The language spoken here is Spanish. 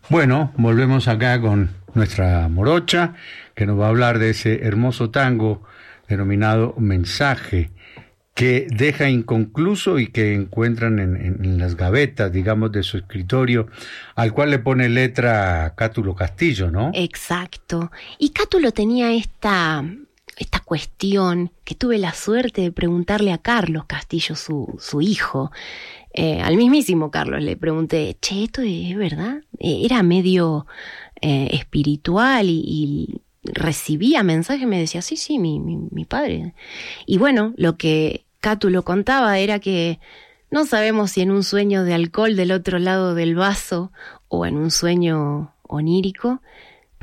Bueno, volvemos acá con nuestra morocha, que nos va a hablar de ese hermoso tango denominado Mensaje, que deja inconcluso y que encuentran en las gavetas, digamos, de su escritorio, al cual le pone letra Cátulo Castillo, ¿no? Exacto. Y Cátulo tenía esta cuestión que tuve la suerte de preguntarle a Carlos Castillo, su hijo. Al mismísimo Carlos le pregunté, che, ¿esto es verdad? Era medio espiritual y recibía mensajes, me decía, sí, mi padre. Y bueno, lo que Cátulo contaba era que no sabemos si en un sueño de alcohol del otro lado del vaso o en un sueño onírico,